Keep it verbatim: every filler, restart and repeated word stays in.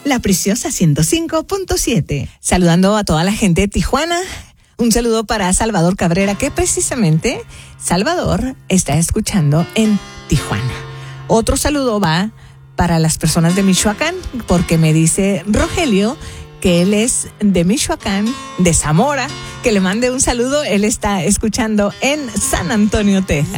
La Preciosa ciento cinco punto siete. Saludando a toda la gente de Tijuana. Un saludo para Salvador Cabrera, que precisamente Salvador está escuchando en Tijuana. Otro saludo va para las personas de Michoacán, porque me dice Rogelio que él es de Michoacán, de Zamora, que le mande un saludo. Él está escuchando en San Antonio, Texas.